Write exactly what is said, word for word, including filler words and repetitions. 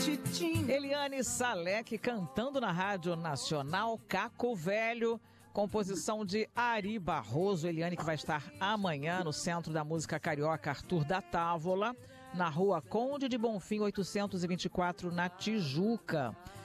Eliane Salek cantando na Rádio Nacional, Caco Velho, composição de Ari Barroso. Eliane que vai estar amanhã no Centro da Música Carioca Arthur da Távola, na Rua Conde de Bonfim oitocentos e vinte e quatro, na Tijuca.